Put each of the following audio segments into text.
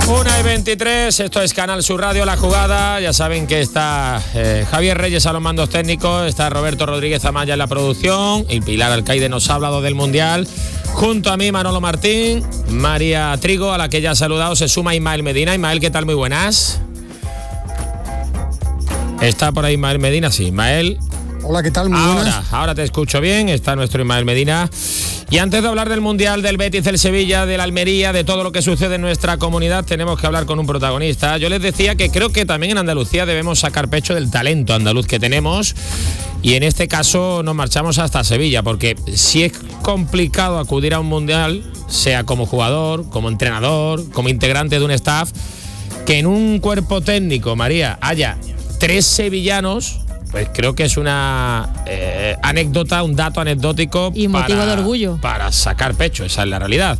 1:23, esto es Canal Sur Radio, La Jugada. Ya saben que está Javier Reyes a los mandos técnicos, está Roberto Rodríguez Amaya en la producción, y Pilar Alcaide nos ha hablado del Mundial. Junto a mí, Manolo Martín, María Trigo, a la que ya ha saludado, se suma Ismael Medina. Ismael, ¿qué tal? Muy buenas. ¿Está por ahí Ismael Medina? Sí, Ismael. Hola, ¿qué tal? Muy buenas. Ahora te escucho bien, está nuestro Ismael Medina. Y antes de hablar del Mundial, del Betis, del Sevilla, del Almería, de todo lo que sucede en nuestra comunidad, tenemos que hablar con un protagonista. Yo les decía que creo que también en Andalucía debemos sacar pecho del talento andaluz que tenemos. Y en este caso nos marchamos hasta Sevilla, porque si es complicado acudir a un Mundial, sea como jugador, como entrenador, como integrante de un staff, que en un cuerpo técnico, María, haya 3 sevillanos, pues creo que es una anécdota, un dato anecdótico y motivo de orgullo para sacar pecho. Esa es la realidad,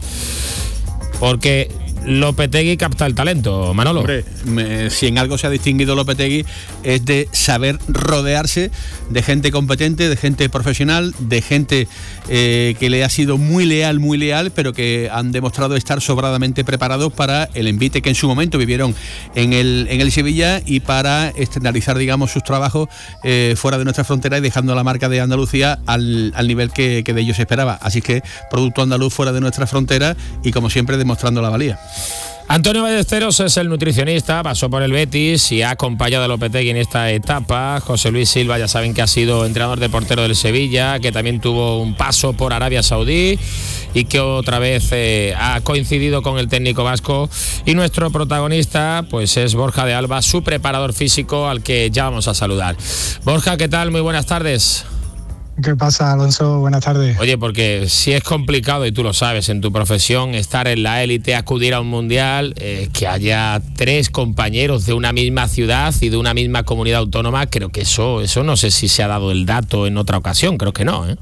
porque Lopetegui capta el talento, Manolo. Hombre, si en algo se ha distinguido Lopetegui es de saber rodearse de gente competente, de gente profesional, de gente que le ha sido muy leal, pero que han demostrado estar sobradamente preparados para el envite que en su momento vivieron en el Sevilla y para externalizar, digamos, sus trabajos fuera de nuestra frontera y dejando la marca de Andalucía al nivel que de ellos se esperaba. Así que producto andaluz fuera de nuestra frontera y, como siempre, demostrando la valía. Antonio Ballesteros es el nutricionista, pasó por el Betis y ha acompañado a Lopetegui en esta etapa. José Luis Silva, ya saben que ha sido entrenador de portero del Sevilla, que también tuvo un paso por Arabia Saudí y que otra vez ha coincidido con el técnico vasco. Y nuestro protagonista pues es Borja de Alba, su preparador físico, al que ya vamos a saludar. Borja, ¿qué tal? Muy buenas tardes. ¿Qué pasa, Alonso? Buenas tardes. Oye, porque si es complicado, y tú lo sabes en tu profesión, estar en la élite, acudir a un mundial, que haya 3 compañeros de una misma ciudad y de una misma comunidad autónoma, creo que eso no sé si se ha dado el dato en otra ocasión, creo que no, ¿eh?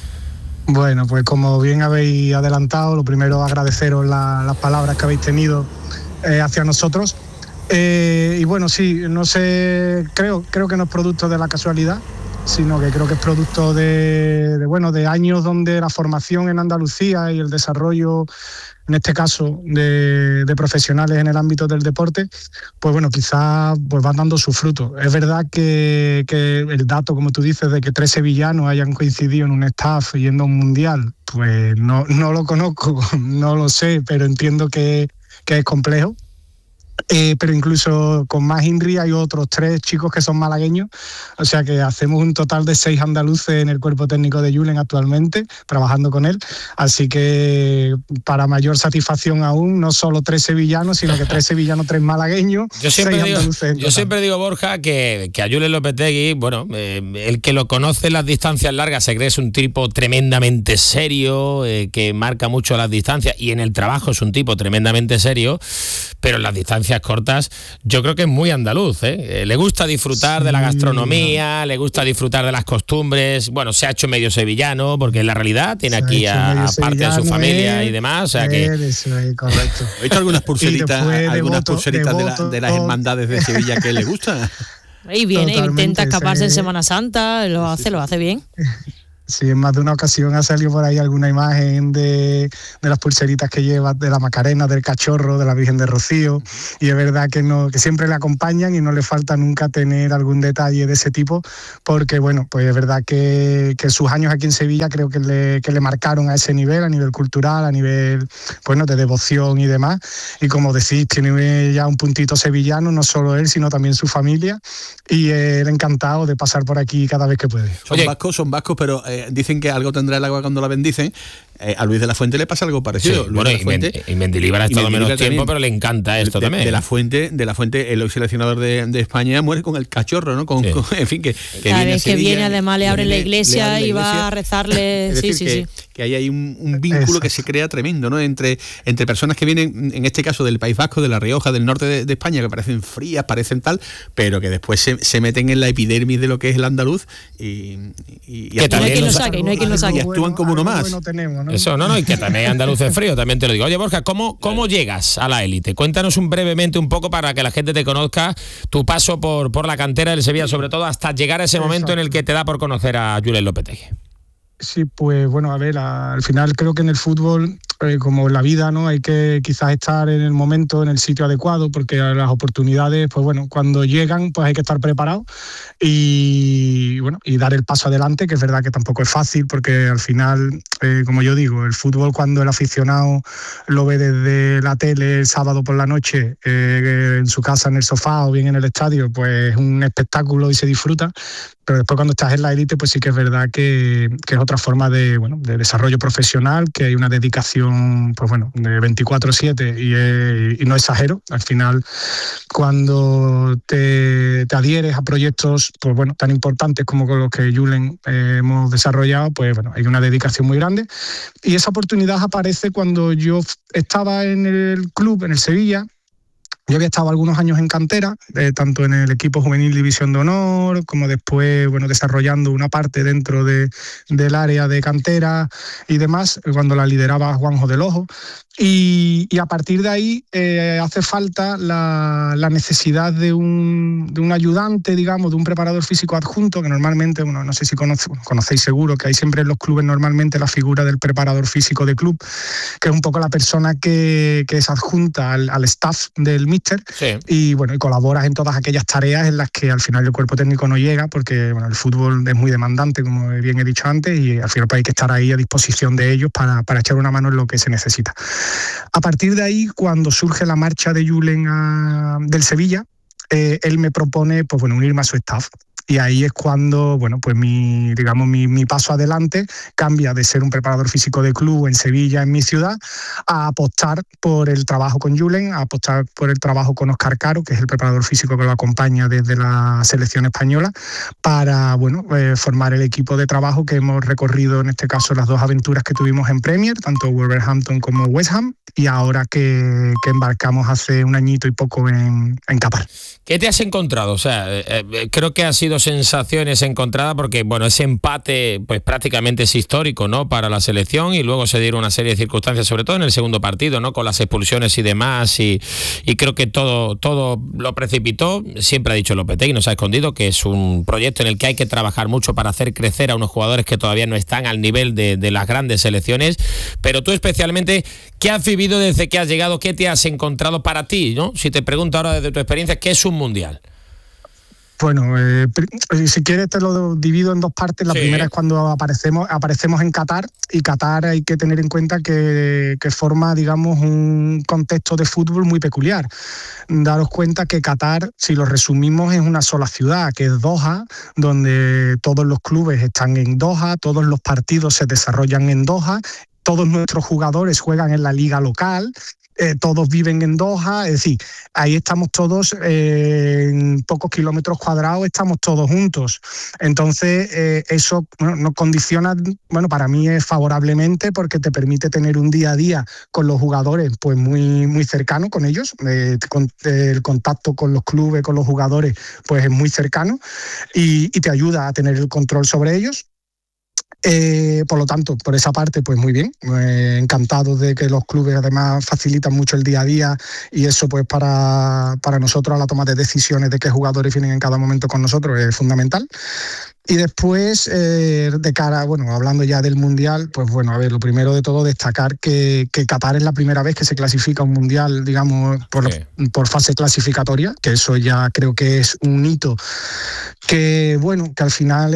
Bueno, pues como bien habéis adelantado, lo primero agradeceros las palabras que habéis tenido hacia nosotros. Y bueno, sí, no sé, creo que no es producto de la casualidad, sino que creo que es producto de años donde la formación en Andalucía y el desarrollo, en este caso, de profesionales en el ámbito del deporte, pues bueno, quizás pues van dando su fruto. Es verdad que el dato, como tú dices, de que 3 sevillanos hayan coincidido en un staff yendo a un mundial, pues no lo conozco, no lo sé, pero entiendo que es complejo. Pero incluso con más INRI hay otros 3 chicos que son malagueños, o sea que hacemos un total de 6 andaluces en el cuerpo técnico de Julen actualmente, trabajando con él, así que para mayor satisfacción aún, no solo 3 sevillanos, sino que 3 sevillanos, 3 malagueños. Yo siempre digo, Borja, que a Julen Lopetegui, bueno, el que lo conoce en las distancias largas se cree es un tipo tremendamente serio, que marca mucho las distancias, y en el trabajo es un tipo tremendamente serio, pero en las distancias cortas yo creo que es muy andaluz, ¿eh? Le gusta disfrutar de la gastronomía, le gusta disfrutar de las costumbres. Bueno, se ha hecho medio sevillano porque en la realidad tiene aquí a parte de su familia y demás, o sea que eso es correcto. ¿He visto algunas pulseritas de las hermandades de Sevilla que le gustan? Y viene, intenta escaparse en Semana Santa, lo hace bien. Sí, en más de una ocasión ha salido por ahí alguna imagen de las pulseritas que lleva, de la Macarena, del Cachorro, de la Virgen de Rocío, y es verdad que siempre le acompañan y no le falta nunca tener algún detalle de ese tipo, porque bueno, pues es verdad que sus años aquí en Sevilla creo que le marcaron a ese nivel, a nivel cultural, a nivel, bueno, de devoción y demás, y como decís, tiene ya un puntito sevillano, no solo él, sino también su familia, y él encantado de pasar por aquí cada vez que puede. Son vascos, pero dicen que algo tendrá el agua cuando la bendicen. A Luis de la Fuente le pasa algo parecido. Sí, bueno, y Mendilibar ha estado menos tiempo, también, pero le encanta esto también. De la Fuente, el seleccionador de España, muere con el Cachorro, ¿no? En fin, que cada vez que viene, además le abre la iglesia y va a rezarle. Sí. Que hay un vínculo que se crea tremendo, ¿no? Entre personas que vienen, en este caso del País Vasco, de La Rioja, del norte de España, que parecen frías, parecen tal, pero que después se meten en la epidermis de lo que es el andaluz y que también no hay quien lo saque. Y actúan como uno más. Eso, y que también andaluz es frío, también te lo digo. Oye, Borja, ¿cómo llegas a la élite? Cuéntanos brevemente un poco para que la gente te conozca, tu paso por la cantera del Sevilla, sobre todo hasta llegar a ese momento en el que te da por conocer a Julen Lopetegui. Sí, pues bueno, a ver, al final creo que en el fútbol como en la vida, ¿no? Hay que quizás estar en el momento, en el sitio adecuado, porque las oportunidades, pues bueno, cuando llegan, pues hay que estar preparado y bueno, y dar el paso adelante, que es verdad que tampoco es fácil, porque al final, como yo digo, el fútbol, cuando el aficionado lo ve desde la tele el sábado por la noche, en su casa, en el sofá o bien en el estadio, pues es un espectáculo y se disfruta. Pero después, cuando estás en la élite, pues sí que es verdad que es otra forma de desarrollo profesional, que hay una dedicación, pues bueno, de 24/7 y no exagero. Al final, cuando te adhieres a proyectos, pues bueno, tan importantes como los que Julen hemos desarrollado, pues bueno, hay una dedicación muy grande. Y esa oportunidad aparece cuando yo estaba en el club, en el Sevilla. Yo había estado algunos años en cantera, tanto en el equipo juvenil División de Honor, como después, bueno, desarrollando una parte dentro del área de cantera y demás, cuando la lideraba Juanjo del Ojo. Y a partir de ahí hace falta la necesidad de un ayudante, digamos, de un preparador físico adjunto, que normalmente, bueno, no sé si conocéis seguro, que hay siempre en los clubes normalmente la figura del preparador físico de club, que es un poco la persona que es adjunta al staff del míster. Sí. Y bueno, y colaboras en todas aquellas tareas en las que al final el cuerpo técnico no llega, porque bueno, el fútbol es muy demandante, como bien he dicho antes, y al final pues hay que estar ahí a disposición de ellos para echar una mano en lo que se necesita. A partir de ahí, cuando surge la marcha de Julen del Sevilla, él me propone, pues bueno, unirme a su staff. Y ahí es cuando, bueno, pues mi paso adelante cambia de ser un preparador físico de club en Sevilla, en mi ciudad, a apostar por el trabajo con Julen, a apostar por el trabajo con Óscar Caro, que es el preparador físico que lo acompaña desde la selección española, para, bueno, formar el equipo de trabajo que hemos recorrido, en este caso, las dos aventuras que tuvimos en Premier, tanto Wolverhampton como West Ham, y ahora que embarcamos hace un añito y poco en Qatar. ¿Qué te has encontrado? O sea, creo que ha sido sensaciones encontradas porque, bueno, ese empate pues prácticamente es histórico, ¿no?, para la selección, y luego se dieron una serie de circunstancias, sobre todo en el segundo partido, ¿no?, con las expulsiones y demás, y creo que todo lo precipitó. Siempre ha dicho Lopetegui, no se ha escondido, que es un proyecto en el que hay que trabajar mucho para hacer crecer a unos jugadores que todavía no están al nivel de las grandes selecciones, pero tú especialmente, ¿qué has vivido desde que has llegado? ¿Qué te has encontrado para ti, ¿no? Si te pregunto ahora desde tu experiencia, ¿qué es un mundial? Bueno, si quieres te lo divido en dos partes. La primera es cuando aparecemos en Qatar, y Qatar hay que tener en cuenta que forma, digamos, un contexto de fútbol muy peculiar. Daros cuenta que Qatar, si lo resumimos, es una sola ciudad, que es Doha, donde todos los clubes están en Doha, todos los partidos se desarrollan en Doha, todos nuestros jugadores juegan en la liga local. Todos viven en Doha, es decir, ahí estamos todos en pocos kilómetros cuadrados, estamos todos juntos. Entonces, eso nos condiciona, bueno, para mí es favorablemente, porque te permite tener un día a día con los jugadores pues muy, muy cercano con ellos. El contacto con los clubes, con los jugadores, pues es muy cercano y te ayuda a tener el control sobre ellos. Por lo tanto, por esa parte, pues muy bien, encantados de que los clubes además facilitan mucho el día a día, y eso pues para nosotros a la toma de decisiones de qué jugadores vienen en cada momento con nosotros es fundamental. Y después, de cara, bueno, hablando ya del Mundial, pues bueno, a ver, lo primero de todo destacar que Qatar es la primera vez que se clasifica un Mundial, digamos, por fase clasificatoria, que eso ya creo que es un hito que, bueno, que al final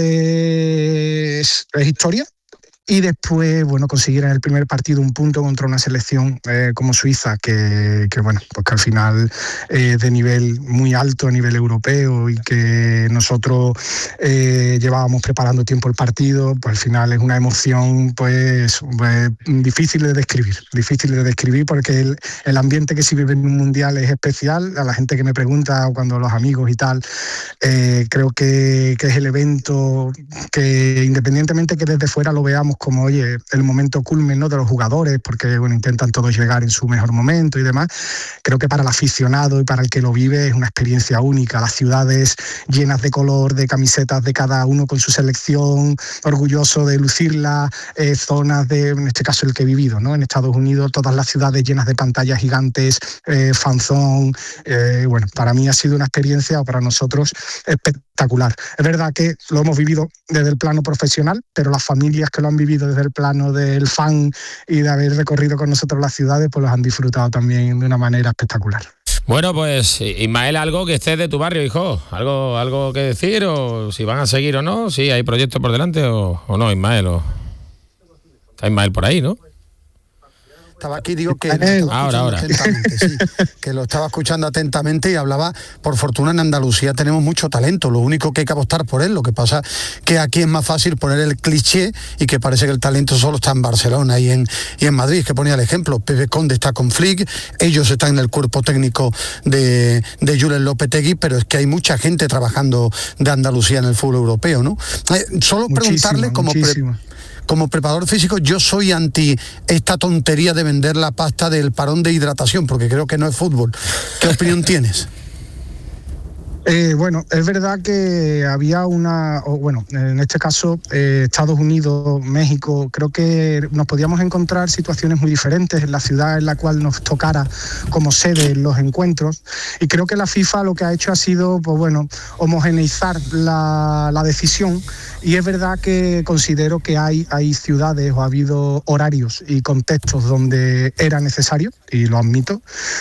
es historia. Y después, bueno, conseguir en el primer partido un punto contra una selección como Suiza, que bueno, pues que al final es de nivel muy alto, a nivel europeo, y que nosotros llevábamos preparando tiempo el partido, pues al final es una emoción pues difícil de describir, porque el ambiente que se vive en un mundial es especial. A la gente que me pregunta, cuando los amigos y tal, creo que es el evento que, independientemente que desde fuera lo veamos como, oye, el momento culmen, ¿no?, de los jugadores, porque bueno, intentan todos llegar en su mejor momento y demás, creo que para el aficionado y para el que lo vive es una experiencia única. Las ciudades llenas de color, de camisetas de cada uno con su selección, orgulloso de lucirla, zonas de, en este caso el que he vivido, ¿no?, en Estados Unidos, todas las ciudades llenas de pantallas gigantes, fanzón. Bueno, para mí ha sido una experiencia, o para nosotros, espectacular. Es verdad que lo hemos vivido desde el plano profesional, pero las familias que lo han vivido vivido desde el plano del fan y de haber recorrido con nosotros las ciudades, pues los han disfrutado también de una manera espectacular. Bueno, pues Ismael, algo que estés de tu barrio, hijo, algo que decir, o si van a seguir o no, si hay proyectos por delante o no, Ismael, está Ismael por ahí, ¿no? Estaba aquí, digo que ahora. Sí, que lo estaba escuchando atentamente y hablaba, por fortuna en Andalucía tenemos mucho talento, lo único que hay que apostar por él, lo que pasa que aquí es más fácil poner el cliché y que parece que el talento solo está en Barcelona y en Madrid, que ponía el ejemplo, Pepe Conde está con Flick, ellos están en el cuerpo técnico de Julen Lopetegui, pero es que hay mucha gente trabajando de Andalucía en el fútbol europeo, ¿no? Solo preguntarle como preparador físico, yo soy anti esta tontería de vender la pasta del parón de hidratación, porque creo que no es fútbol. ¿Qué opinión tienes? Bueno, es verdad que había en este caso Estados Unidos, México, creo que nos podíamos encontrar situaciones muy diferentes en la ciudad en la cual nos tocara como sede en los encuentros, y creo que la FIFA lo que ha hecho ha sido, homogeneizar la decisión, y es verdad que considero que hay ciudades o ha habido horarios y contextos donde era necesario, y lo admito,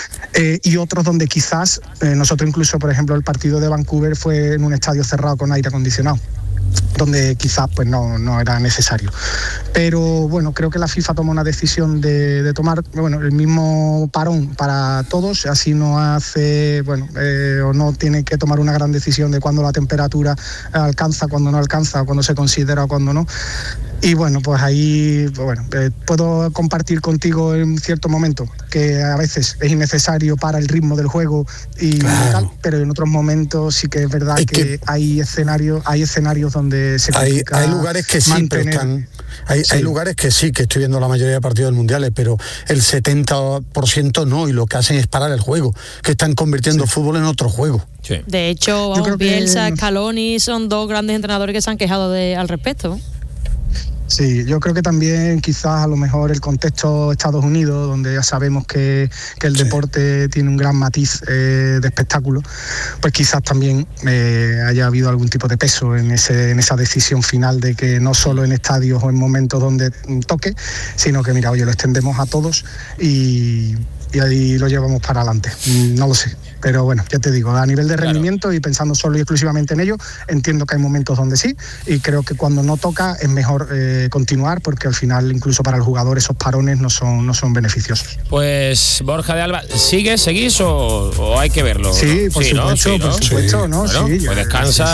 y otros donde quizás nosotros incluso, por ejemplo, el partido de Vancouver fue en un estadio cerrado con aire acondicionado, donde quizás no era necesario. Pero bueno, creo que la FIFA toma una decisión de tomar el mismo parón para todos, así no hace o no tiene que tomar una gran decisión de cuándo la temperatura alcanza, cuándo no alcanza, cuándo se considera o cuándo no. Y pues ahí puedo compartir contigo en cierto momento que a veces es innecesario para el ritmo del juego y tal, pero en otros momentos sí que es verdad que hay escenarios donde se complica. Hay lugares que sí, pero hay lugares que sí, que estoy viendo la mayoría de partidos mundiales, pero el 70% no, y lo que hacen es parar el juego, que están convirtiendo fútbol en otro juego. Sí. De hecho, Bielsa, Scaloni son dos grandes entrenadores que se han quejado al respecto. Sí, yo creo que también quizás a lo mejor el contexto Estados Unidos, donde ya sabemos que el deporte tiene un gran matiz de espectáculo, pues quizás también haya habido algún tipo de peso en esa decisión final de que no solo en estadios o en momentos donde toque, sino que lo extendemos a todos y ahí lo llevamos para adelante. No lo sé, pero ya te digo, a nivel de rendimiento y pensando solo y exclusivamente en ello, entiendo que hay momentos donde sí, y creo que cuando no toca es mejor continuar, porque al final incluso para el jugador esos parones no son beneficiosos. Pues Borja de Alba, ¿seguís o hay que verlo? Sí, por supuesto, ¿no? Bueno, sí, pues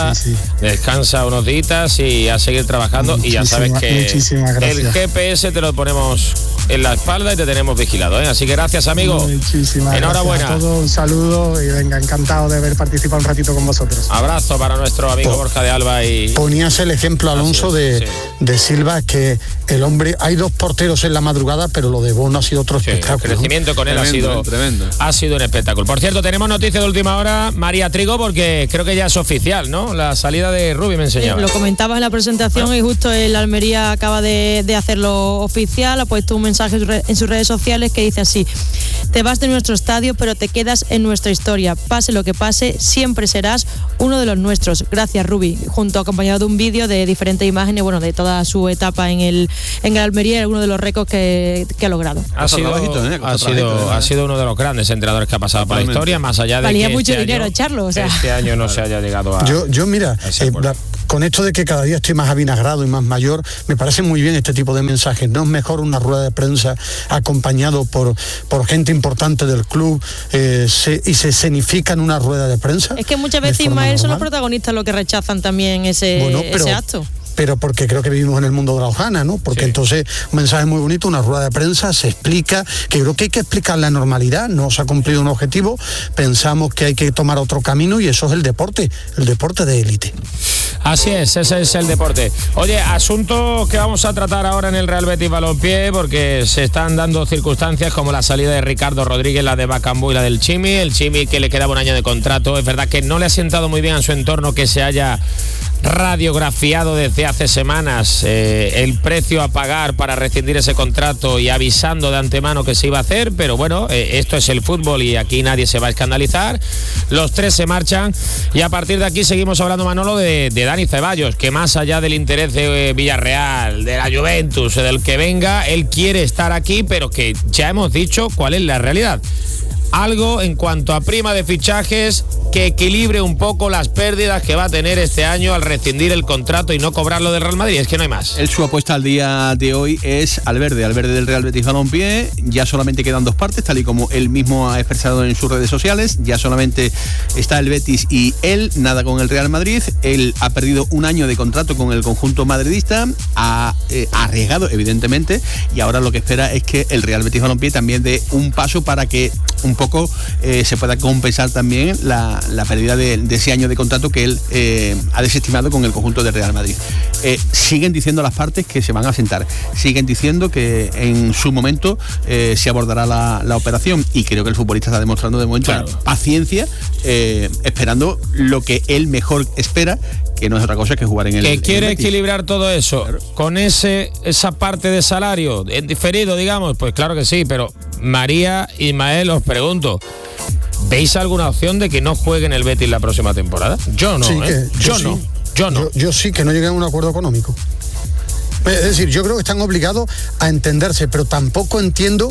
descansa unos días y a seguir trabajando, y ya sabes que el GPS te lo ponemos en la espalda y te tenemos vigilado, ¿eh? Así que gracias, amigo. Muchísimas enhorabuena. Gracias a todos, un saludo y venga, encantado de haber participado un ratito con vosotros. Abrazo para nuestro amigo Borja de Alba. Ponías el ejemplo, Alonso, de Silva, que el hombre, hay dos porteros en la madrugada, pero lo de Bono ha sido otro espectáculo. El crecimiento con él tremendo. Ha sido un espectáculo. Por cierto, tenemos noticia de última hora, María Trigo, porque creo que ya es oficial, ¿no? La salida de Rubi, me enseñaba. Lo comentabas en la presentación y justo el Almería acaba de hacerlo oficial, ha puesto un mensaje en sus redes sociales que dice así: te vas de nuestro estadio, pero te quedas en nuestra historia. Pase lo que pase, siempre serás uno de los nuestros. Gracias, Rubi. Acompañado de un vídeo de diferentes imágenes, de toda su etapa en el Almería, y uno de los récords que ha logrado. Ha sido uno de los grandes entrenadores que ha pasado por la historia, más allá de valía que mucho dinero echarlo. Este año no se haya llegado a... Yo mira, con esto de que cada día estoy más avinagrado y más mayor, me parece muy bien este tipo de mensajes. No es mejor una rueda de prensa acompañado por gente importante del club y se escenifica en una rueda de prensa. Es que muchas veces, Ismael, son los protagonistas los que rechazan también ese acto. Pero porque creo que vivimos en el mundo de la hojana, ¿no? Porque entonces un mensaje muy bonito, una rueda de prensa, se explica, que creo que hay que explicar la normalidad, no se ha cumplido un objetivo, pensamos que hay que tomar otro camino, y eso es el deporte de élite. Así es, ese es el deporte. Oye, asunto que vamos a tratar ahora en el Real Betis Balompié, porque se están dando circunstancias como la salida de Ricardo Rodríguez, la de Bacambú y la del Chimi. El Chimi, que le quedaba un año de contrato, es verdad que no le ha sentado muy bien a su entorno que se haya radiografiado desde hace semanas el precio a pagar para rescindir ese contrato y avisando de antemano que se iba a hacer, pero esto es el fútbol y aquí nadie se va a escandalizar. Los tres se marchan y a partir de aquí seguimos hablando, Manolo, de de Dani Ceballos, que más allá del interés de Villarreal, de la Juventus, del que venga, él quiere estar aquí, pero que ya hemos dicho cuál es la realidad. Algo en cuanto a prima de fichajes que equilibre un poco las pérdidas que va a tener este año al rescindir el contrato y no cobrarlo del Real Madrid. Es que no hay más. Su apuesta al día de hoy es al verde del Real Betis Balompié. Ya solamente quedan 2 partes, tal y como él mismo ha expresado en sus redes sociales. Ya solamente está el Betis y él, nada con el Real Madrid. Él ha perdido un año de contrato con el conjunto madridista, ha arriesgado evidentemente, y ahora lo que espera es que el Real Betis Balompié también dé un paso para que un poco se pueda compensar también la pérdida de ese año de contrato que él ha desestimado con el conjunto del Real Madrid. Siguen diciendo las partes que se van a sentar, siguen diciendo que en su momento se abordará la operación, y creo que el futbolista está demostrando de momento paciencia, esperando lo que él mejor espera, que no es otra cosa que jugar en el... Que quiere equilibrar todo eso, claro, con esa parte de salario en diferido, digamos, pues claro que sí, pero María, Ismael, os pregunto, ¿veis alguna opción de que no juegue en el Betis la próxima temporada? Yo no, sí, yo no. Yo sí, que no lleguen a un acuerdo económico. Es decir, yo creo que están obligados a entenderse, pero tampoco entiendo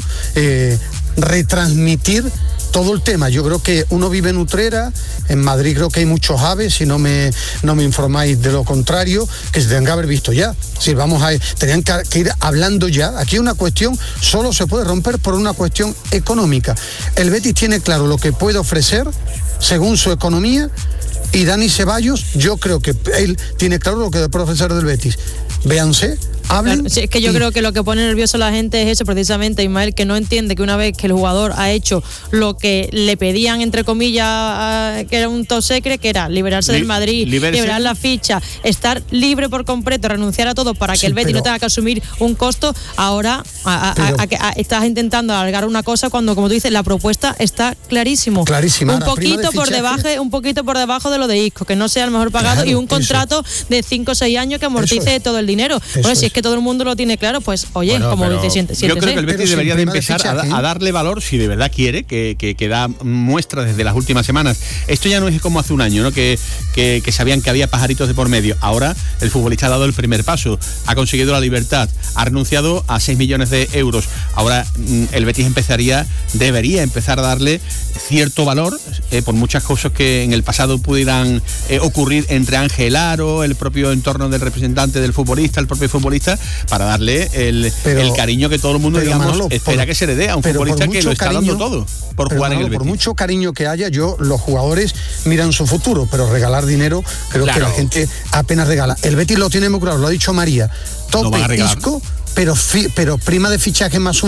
retransmitir todo el tema. Yo creo que uno vive en Utrera, en Madrid creo que hay muchos aves, si no me informáis de lo contrario, que se tendrían que haber visto ya. Si tenían que ir hablando ya. Aquí una cuestión solo se puede romper por una cuestión económica. El Betis tiene claro lo que puede ofrecer según su economía, y Dani Ceballos, yo creo que él tiene claro lo que puede ofrecer del Betis. Véanse, hablen. Claro, sí, es que yo creo que lo que pone nervioso a la gente es eso precisamente, Ismael, que no entiende que una vez que el jugador ha hecho lo que le pedían, entre comillas, que era un top secret, que era liberarse del Madrid, liberar la ficha, estar libre por completo, renunciar a todo para que el Betis no tenga que asumir un costo, ahora estás intentando alargar una cosa cuando, como tú dices, la propuesta está clarísima. Un poquito por debajo de lo de Isco, que no sea el mejor pagado, y un contrato de 5 o 6 años que amortice todo el dinero. Bueno, si es que todo el mundo lo tiene claro, pues oye, como te sientes. Yo creo que el Betis debería de empezar a darle valor, si de verdad quiere, que da muestra desde las últimas semanas. Esto ya no es como hace un año, ¿no? Que sabían que había pajaritos de por medio. Ahora el futbolista ha dado el primer paso, ha conseguido la libertad, ha renunciado a 6 millones de euros. Ahora el Betis debería empezar a darle cierto valor por muchas cosas que en el pasado pudieran ocurrir entre Ángel Aro, el propio entorno del representante del futbolista, el propio futbolista, para darle el cariño que todo el mundo, digamos, Manolo, espera que se le dé a un futbolista que lo está dando todo por jugar, Manolo, en el Betis. Por mucho cariño que haya, los jugadores miran su futuro, pero regalar dinero, creo que la gente apenas regala. El Betis lo tiene muy claro, lo ha dicho María, tope Isco, pero prima de fichaje más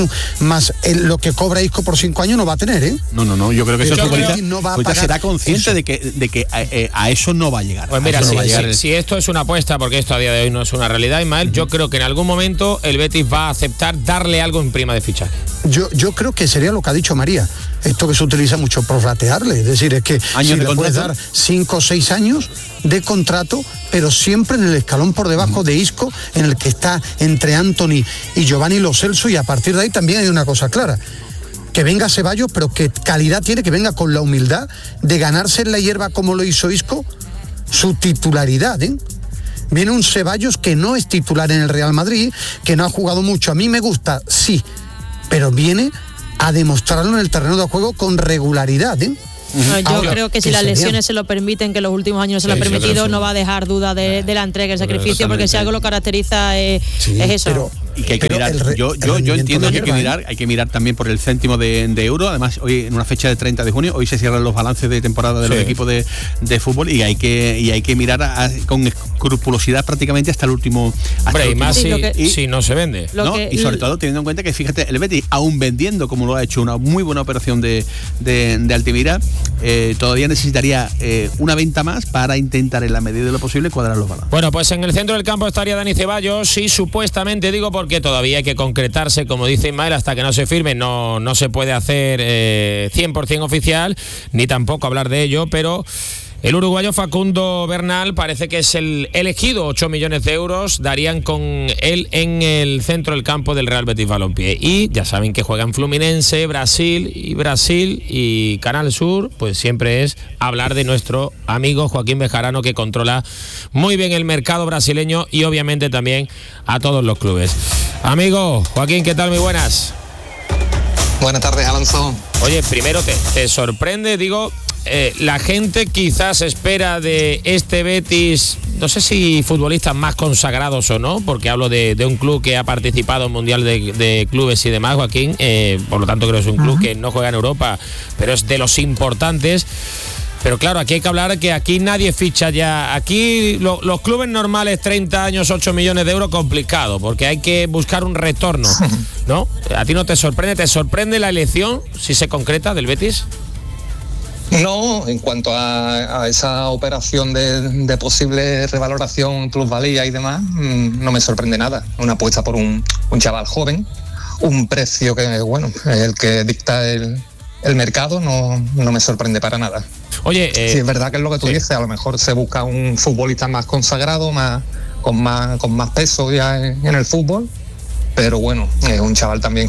lo que cobra Isco por 5 años no va a tener, ¿eh? No, yo creo que ese futbolista será consciente de que a eso no va a llegar. Pues mira, si esto es una apuesta, porque esto a día de hoy no es una realidad, Ismael, yo creo que en algún momento el Betis va a aceptar darle algo en prima de fichaje. Yo creo que sería lo que ha dicho María, esto que se utiliza mucho, prorratearle, es decir, es que si le puedes dar 5 o 6 años de contrato, pero siempre en el escalón por debajo de Isco, en el que está entre Anthony y Giovanni Lo Celso, y a partir de ahí también hay una cosa clara: que venga Ceballos, pero que calidad tiene, que venga con la humildad de ganarse en la hierba, como lo hizo Isco, su titularidad, ¿eh? Viene un Ceballos que no es titular en el Real Madrid, que no ha jugado mucho. A mí me gusta, sí, pero viene a demostrarlo en el terreno de juego con regularidad, ¿eh? Yo creo que si las lesiones se lo permiten, que en los últimos años se lo ha permitido, no va a dejar duda de la entrega, el sacrificio, porque si algo lo caracteriza es eso. Y que hay que mirar, yo entiendo que hay que mirar también por el céntimo de euro. Además, hoy en una fecha de 30 de junio, hoy se cierran los balances de temporada de los equipos de fútbol, y hay que mirar con escrupulosidad prácticamente hasta el último. Y más si no se vende. Y sobre todo teniendo en cuenta que, fíjate, el Betis, aún vendiendo como lo ha hecho una muy buena operación de Altimira, todavía necesitaría una venta más para intentar, en la medida de lo posible, cuadrar los balances. Bueno, pues en el centro del campo estaría Dani Ceballos, y supuestamente, digo, porque todavía hay que concretarse, como dice Ismael, hasta que no se firme no se puede hacer 100% oficial, ni tampoco hablar de ello, pero El uruguayo Facundo Bernal parece que es el elegido. 8 millones de euros darían con él en el centro del campo del Real Betis Balompié. Y ya saben que juegan Fluminense, Brasil y Canal Sur, pues siempre es hablar de nuestro amigo Joaquín Bejarano, que controla muy bien el mercado brasileño y obviamente también a todos los clubes. Amigo Joaquín, ¿qué tal? Muy buenas. Buenas tardes, Alonso. Oye, primero te sorprende, digo, la gente quizás espera de este Betis, no sé si futbolistas más consagrados o no, porque hablo de un club que ha participado en Mundial de Clubes y demás, Joaquín, por lo tanto creo que es un club que no juega en Europa, pero es de los importantes. Pero claro, aquí hay que hablar que aquí nadie ficha ya. Aquí los clubes normales, 30 años, 8 millones de euros, complicado, porque hay que buscar un retorno, ¿no? ¿A ti no te sorprende? ¿Te sorprende la elección, si se concreta, del Betis? No, en cuanto a esa operación de posible revaloración, plusvalía y demás, no me sorprende nada. Una apuesta por un chaval joven, un precio que, bueno, el que dicta el mercado, no me sorprende para nada. Oye, sí, es verdad que es lo que tú dices, a lo mejor se busca un futbolista más consagrado, con más peso ya en el fútbol, pero bueno, es un chaval también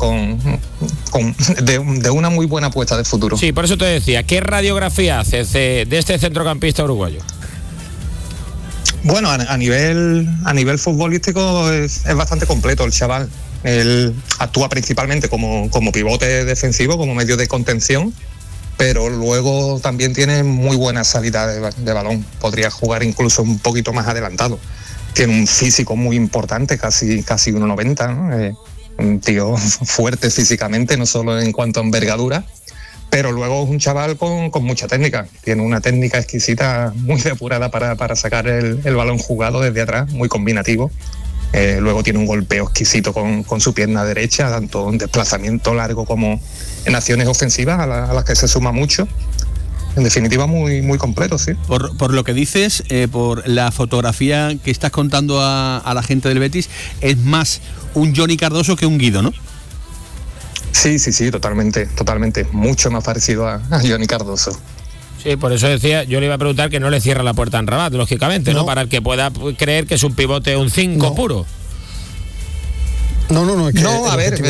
de una muy buena apuesta de futuro. Sí, por eso te decía, ¿qué radiografía haces de este centrocampista uruguayo? Bueno, a nivel futbolístico es bastante completo el chaval. Él actúa principalmente como pivote defensivo, como medio de contención, pero luego también tiene muy buena salida de balón. Podría jugar incluso un poquito más adelantado. Tiene un físico muy importante, casi 1,90, ¿no? Un tío fuerte físicamente, no solo en cuanto a envergadura, pero luego es un chaval con mucha técnica. Tiene una técnica exquisita, muy depurada para sacar el balón jugado desde atrás, muy combinativo. Luego tiene un golpeo exquisito con su pierna derecha, tanto en desplazamiento largo como en acciones ofensivas a las que se suma mucho. En definitiva, muy, muy completo, sí. Por lo que dices, por la fotografía que estás contando a la gente del Betis, es más un Johnny Cardoso que un Guido, ¿no? Sí, totalmente. Mucho más parecido a Johnny Cardoso. Sí, por eso decía, yo le iba a preguntar que no le cierra la puerta en Rabat, lógicamente, ¿no? Para el que pueda creer que es un pivote, un 5 puro. No, es que... No, a ver,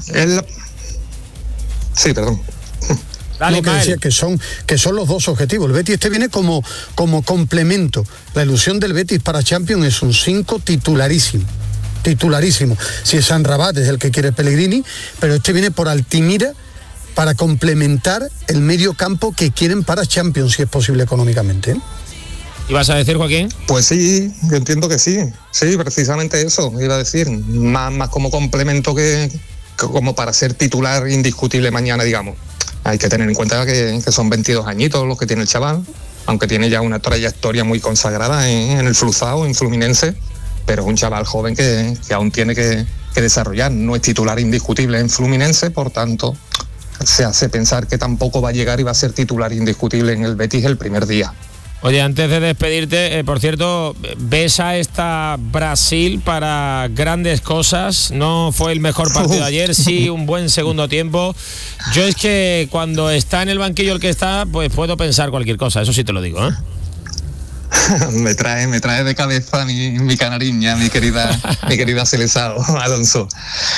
Sí, perdón. Dale, que decía que son los dos objetivos. El Betis viene como complemento. La ilusión del Betis para Champions es un 5 titularísimo. Si es San Rabat es el que quiere Pellegrini, pero viene por Altimira para complementar el medio campo que quieren para Champions, si es posible económicamente. ¿Y vas a decir, Joaquín? Pues sí, yo entiendo que sí. Sí, precisamente eso, iba a decir. Más como complemento que como para ser titular indiscutible mañana, digamos. Hay que tener en cuenta que son 22 añitos los que tiene el chaval, aunque tiene ya una trayectoria muy consagrada en el Flusao, en Fluminense, pero es un chaval joven que aún tiene que desarrollar. No es titular indiscutible en Fluminense, por tanto, se hace pensar que tampoco va a llegar y va a ser titular indiscutible en el Betis el primer día. Oye, antes de despedirte, por cierto, ¿ves a esta Brasil para grandes cosas? No fue el mejor partido ayer, sí, un buen segundo tiempo. Yo es que cuando está en el banquillo el que está, pues puedo pensar cualquier cosa, eso sí te lo digo, ¿eh? me trae de cabeza mi canariña, mi querida Seleção, Alonso.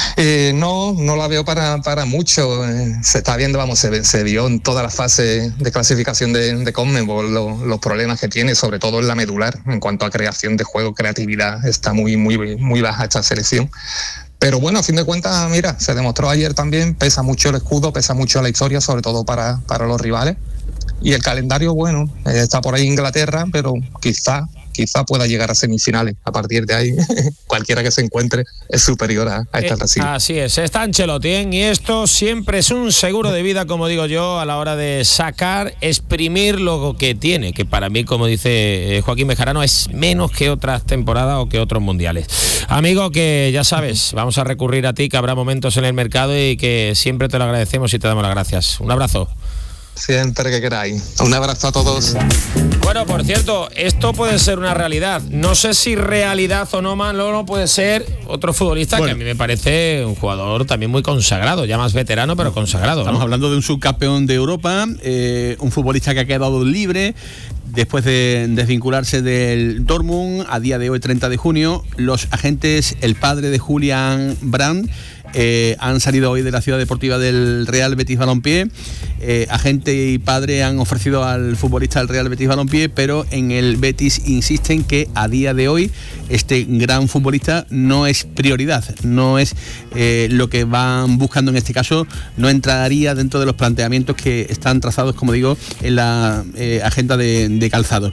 No la veo para mucho. Se está viendo, se vio en toda la fase de clasificación de Conmebol los problemas que tiene, sobre todo en la medular, en cuanto a creación de juego, creatividad, está muy, muy, muy baja esta selección. Pero bueno, a fin de cuentas, mira, se demostró ayer también, pesa mucho el escudo, pesa mucho la historia, sobre todo para los rivales. Y el calendario, bueno, está por ahí Inglaterra, pero quizá pueda llegar a semifinales. A partir de ahí, cualquiera que se encuentre es superior a esta Brasil. Así es, está Ancelotti, y esto siempre es un seguro de vida, como digo yo, a la hora de exprimir lo que tiene, que para mí, como dice Joaquín Bejarano, es menos que otras temporadas o que otros mundiales. Amigo, que ya sabes, vamos a recurrir a ti, que habrá momentos en el mercado y que siempre te lo agradecemos y te damos las gracias. Un abrazo. siempre que queráis. Un abrazo a todos. Bueno, por cierto, esto puede ser una realidad. No sé si realidad o no, Manolo, puede ser otro futbolista que a mí me parece un jugador también muy consagrado, ya más veterano, pero consagrado. Estamos hablando de un subcampeón de Europa, un futbolista que ha quedado libre después de desvincularse del Dortmund. A día de hoy, 30 de junio, los agentes, el padre de Julian Brandt, han salido hoy de la ciudad deportiva del Real Betis Balompié. Agente y padre han ofrecido al futbolista del Real Betis Balompié, pero en el Betis insisten que a día de hoy este gran futbolista no es prioridad, no es lo que van buscando en este caso, no entraría dentro de los planteamientos que están trazados, como digo, en la agenda de Calzado,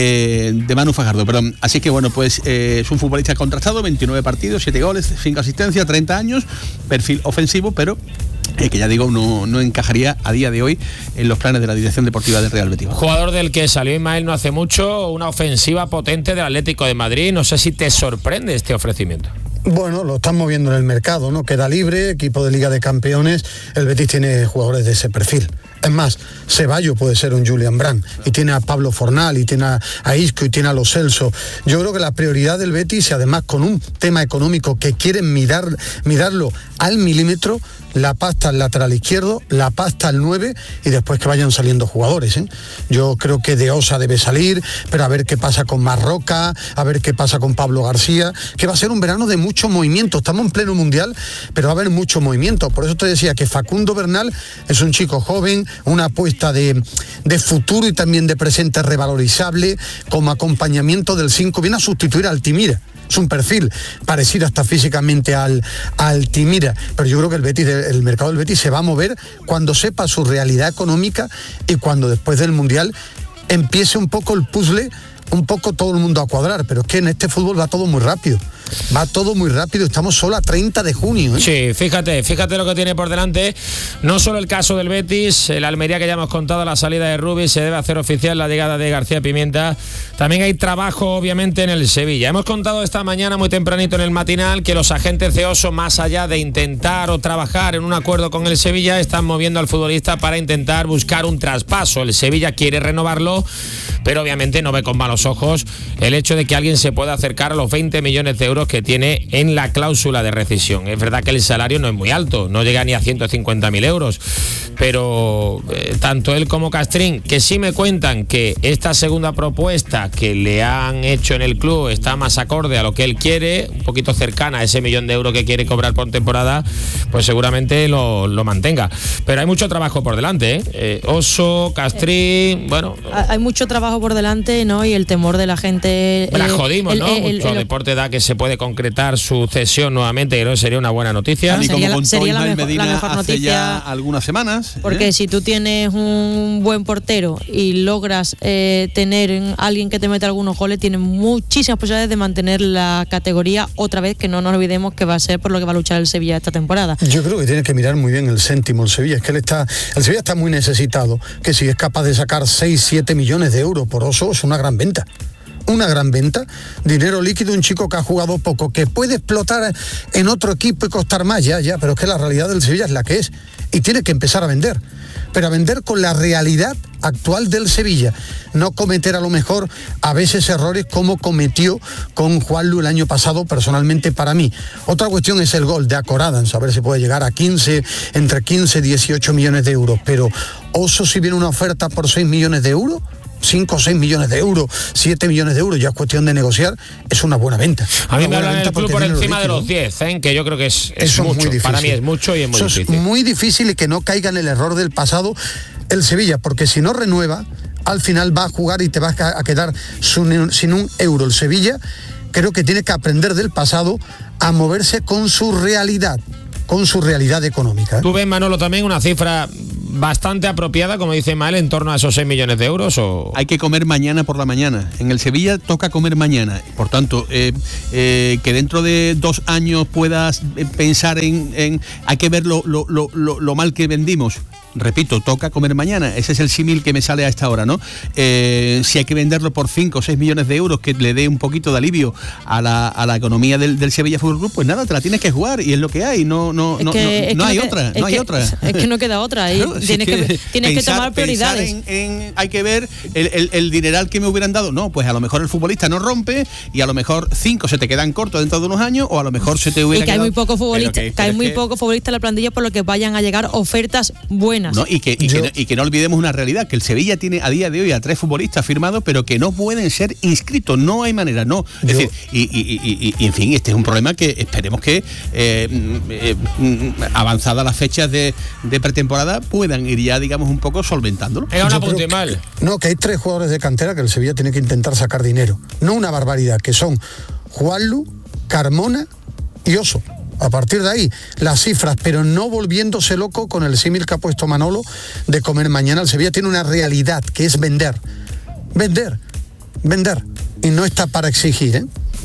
de Manu Fajardo, perdón. Así que bueno, pues es un futbolista contrastado, 29 partidos, 7 goles, 5 asistencias, 30 años, perfil ofensivo, pero que ya digo, no encajaría a día de hoy en los planes de la dirección deportiva del Real Betis. Jugador del que salió Ismael no hace mucho, una ofensiva potente del Atlético de Madrid. No sé si te sorprende este ofrecimiento. Bueno, lo están moviendo en el mercado, ¿no? Queda libre, equipo de Liga de Campeones, el Betis tiene jugadores de ese perfil. Es más, Ceballos puede ser un Julian Brandt, y tiene a Pablo Fornal, y tiene a Isco, y tiene a Lo Celso. Yo creo que la prioridad del Betis, y además con un tema económico que quieren mirarlo al milímetro, la pasta al lateral izquierdo, la pasta al 9, y después que vayan saliendo jugadores, ¿eh? Yo creo que De Osa debe salir, pero a ver qué pasa con Marroca, a ver qué pasa con Pablo García, que va a ser un verano de mucho movimiento. Estamos en pleno mundial, pero va a haber mucho movimiento. Por eso te decía que Facundo Bernal es un chico joven, una apuesta de futuro y también de presente revalorizable, como acompañamiento del 5, viene a sustituir al Altimira. Es un perfil parecido hasta físicamente al Altimira, pero yo creo que el mercado del Betis se va a mover cuando sepa su realidad económica y cuando después del Mundial empiece un poco el puzzle, un poco todo el mundo a cuadrar, pero es que en este fútbol va todo muy rápido. Estamos solo a 30 de junio, ¿eh? Sí, fíjate lo que tiene por delante. No solo el caso del Betis, el Almería que ya hemos contado, la salida de Rubí, se debe hacer oficial la llegada de García Pimienta. También hay trabajo, obviamente, en el Sevilla. Hemos contado esta mañana, muy tempranito en el matinal, que los agentes de Oso, más allá de intentar o trabajar en un acuerdo con el Sevilla, están moviendo al futbolista para intentar buscar un traspaso. El Sevilla quiere renovarlo, pero obviamente no ve con malos ojos el hecho de que alguien se pueda acercar a los 20 millones de euros que tiene en la cláusula de rescisión. Es verdad que el salario no es muy alto, no llega ni a 150.000 euros, pero tanto él como Castrín, que sí me cuentan que esta segunda propuesta que le han hecho en el club está más acorde a lo que él quiere, un poquito cercana a ese 1 millón de euros que quiere cobrar por temporada, pues seguramente lo mantenga. Pero hay mucho trabajo por delante, ¿eh? Oso, Castrín, bueno... Hay mucho trabajo por delante, ¿no? Y el temor de la gente... La jodimos, ¿no? Mucho deporte da que se puede concretar su cesión nuevamente, ¿no? Sería una buena noticia. Y como contó Ismael Medina hace ya algunas semanas. Porque si tú tienes un buen portero y logras tener alguien que te mete algunos goles, tienes muchísimas posibilidades de mantener la categoría otra vez, que no nos olvidemos que va a ser por lo que va a luchar el Sevilla esta temporada. Yo creo que tiene que mirar muy bien el céntimo el Sevilla. Es que el Sevilla está muy necesitado, que si es capaz de sacar 6-7 millones de euros por Oso, es una gran venta. Una gran venta, dinero líquido, un chico que ha jugado poco, que puede explotar en otro equipo y costar más, ya, pero es que la realidad del Sevilla es la que es, y tiene que empezar a vender, pero a vender con la realidad actual del Sevilla, no cometer a lo mejor a veces errores como cometió con Juanlu el año pasado, personalmente para mí. Otra cuestión es el gol de Acorada, saber si puede llegar a entre 15 y 18 millones de euros, pero Oso, si viene una oferta por 6 millones de euros, 5 o 6 millones de euros, 7 millones de euros, ya es cuestión de negociar, es una buena venta. A mí me hablan del club por encima de los 10, que yo creo que es mucho. Para mí es mucho y es muy difícil. Es muy difícil, y que no caiga en el error del pasado el Sevilla, porque si no renueva, al final va a jugar y te vas a quedar sin un euro. El Sevilla creo que tiene que aprender del pasado a moverse con su realidad económica. ¿Tú ves, Manolo, también una cifra bastante apropiada, como dice Mal, en torno a esos 6 millones de euros? ¿O? Hay que comer mañana por la mañana. En el Sevilla toca comer mañana. Por tanto, que dentro de 2 años puedas pensar en hay que ver lo mal que vendimos. repito, toca comer mañana. Ese es el símil que me sale a esta hora, ¿no? Si hay que venderlo por 5 o 6 millones de euros, que le dé un poquito de alivio a la economía del Sevilla Fútbol Club, pues nada, te la tienes que jugar y es lo que hay. No hay otra. Es que no queda otra. Claro, tienes que tomar prioridades. Hay que ver el dineral que me hubieran dado. No, pues a lo mejor el futbolista no rompe y a lo mejor 5 se te quedan cortos dentro de unos años, o a lo mejor se te hubiera quedado... hay muy poco futbolista, hay muy poco futbolista en la plantilla, por lo que vayan a llegar ofertas buenas. No, y que no olvidemos una realidad, que el Sevilla tiene a día de hoy a 3 futbolistas firmados, pero que no pueden ser inscritos, no hay manera, no. Es decir, y en fin, este es un problema que esperemos que avanzadas las fechas de pretemporada puedan ir ya, digamos, un poco solventándolo. Que hay 3 jugadores de cantera que el Sevilla tiene que intentar sacar dinero, no una barbaridad, que son Juanlu, Carmona y Oso. A partir de ahí, las cifras, pero no volviéndose loco con el símil que ha puesto Manolo de comer mañana. El Sevilla tiene una realidad, que es vender, y no está para exigir,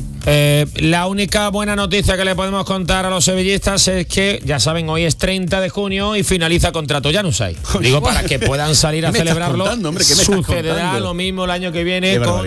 La única buena noticia que le podemos contar a los sevillistas es que, ya saben, hoy es 30 de junio y finaliza contrato Januzaj. Digo, para que puedan salir a celebrarlo. Sucederá lo mismo el año que viene con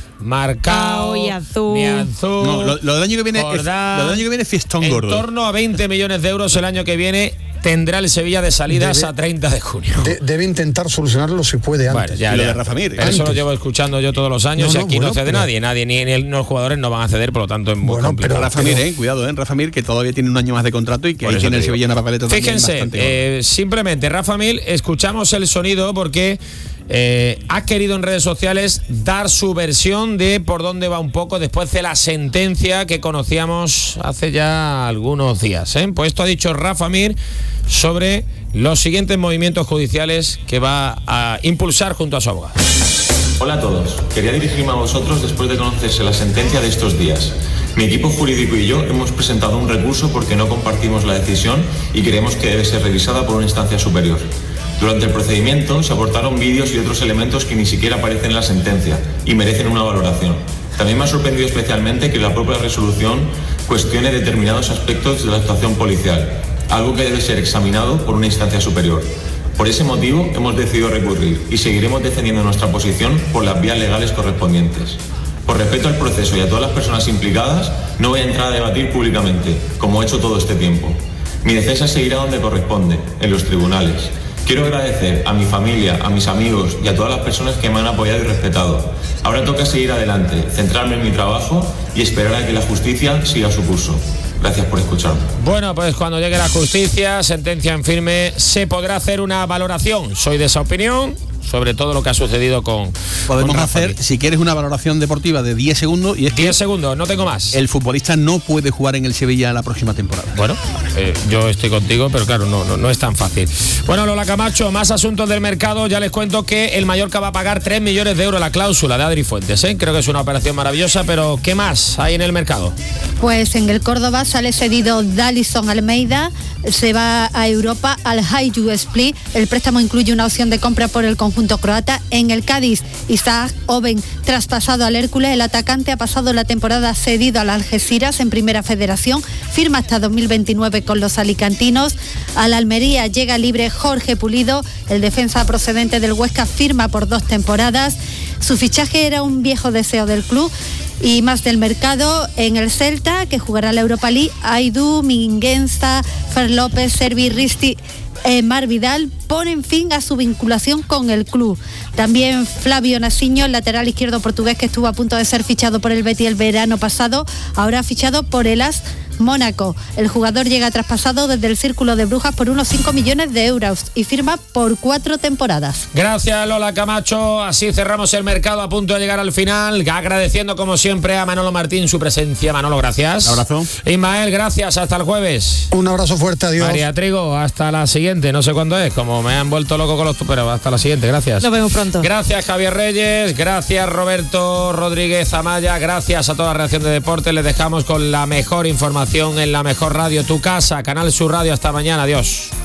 Marcao y Azul. No, lo del año que viene es fiestón gordo. En torno a 20 millones de euros el año que viene tendrá el Sevilla de salidas a 30 de junio. Debe intentar solucionarlo si puede antes. Bueno, ya, lo de Rafa Mir. Eso lo llevo escuchando yo todos los años y aquí no cede nadie, ni los jugadores no van a ceder, por lo tanto es muy complicado. Pero Rafa Mir, cuidado, Rafa Mir, que todavía tiene un año más de contrato y que ahí tiene el Sevilla una papeleta. Fíjense, simplemente Rafa Mir, escuchamos el sonido porque ha querido en redes sociales dar su versión de por dónde va un poco después de la sentencia que conocíamos hace ya algunos días. Pues esto ha dicho Rafa Mir sobre los siguientes movimientos judiciales que va a impulsar junto a su abogado. Hola a todos, quería dirigirme a vosotros después de conocerse la sentencia de estos días. Mi equipo jurídico y yo hemos presentado un recurso porque no compartimos la decisión y creemos que debe ser revisada por una instancia superior. Durante el procedimiento se aportaron vídeos y otros elementos que ni siquiera aparecen en la sentencia y merecen una valoración. También me ha sorprendido especialmente que la propia resolución cuestione determinados aspectos de la actuación policial, algo que debe ser examinado por una instancia superior. Por ese motivo hemos decidido recurrir y seguiremos defendiendo nuestra posición por las vías legales correspondientes. Por respeto al proceso y a todas las personas implicadas, no voy a entrar a debatir públicamente, como he hecho todo este tiempo. Mi defensa seguirá donde corresponde, en los tribunales. Quiero agradecer a mi familia, a mis amigos y a todas las personas que me han apoyado y respetado. Ahora toca seguir adelante, centrarme en mi trabajo y esperar a que la justicia siga su curso. Gracias por escucharme. Bueno, pues cuando llegue la justicia, sentencia en firme, se podrá hacer una valoración. Soy de esa opinión, sobre todo lo que ha sucedido con... Podemos hacer, si quieres, una valoración deportiva de 10 segundos. Y es 10 segundos, no tengo más. El futbolista no puede jugar en el Sevilla la próxima temporada. Bueno, yo estoy contigo, pero claro, no es tan fácil. Bueno, Lola Camacho, más asuntos del mercado. Ya les cuento que el Mallorca va a pagar 3 millones de euros la cláusula de Adri Fuentes. Creo que es una operación maravillosa, pero ¿qué más hay en el mercado? Pues en el Córdoba sale cedido Dallison Almeida, se va a Europa al Hajduk Split. El préstamo incluye una opción de compra por el conjunto croata. En el Cádiz, Isaac Oben traspasado al Hércules. El atacante ha pasado la temporada cedido al Algeciras en Primera Federación, firma hasta 2029 con los alicantinos. Al Almería llega libre Jorge Pulido, el defensa procedente del Huesca, firma por 2 temporadas. Su fichaje era un viejo deseo del club. Y más del mercado, en el Celta, que jugará la Europa League, Aidú, Mingueza, Fer López, Servi, Risti, Mar Vidal ponen fin a su vinculación con el club. También Flavio Nasiño, el lateral izquierdo portugués que estuvo a punto de ser fichado por el Betis el verano pasado, ahora ha fichado por el AS Mónaco. El jugador llega traspasado desde el Círculo de Brujas por unos 5 millones de euros y firma por 4 temporadas. Gracias, Lola Camacho. Así cerramos el mercado, a punto de llegar al final. Agradeciendo como siempre a Manolo Martín su presencia. Manolo, gracias. Un abrazo. Ismael, gracias. Hasta el jueves. Un abrazo fuerte, adiós. María Trigo, hasta la siguiente. No sé cuándo es, como me han vuelto loco con los... Pero hasta la siguiente, gracias. Nos vemos pronto. Gracias, Javier Reyes. Gracias, Roberto Rodríguez Amaya. Gracias a toda la redacción de Deportes. Les dejamos con la mejor información en la mejor radio, tu casa, Canal Sur Radio. Hasta mañana, adiós.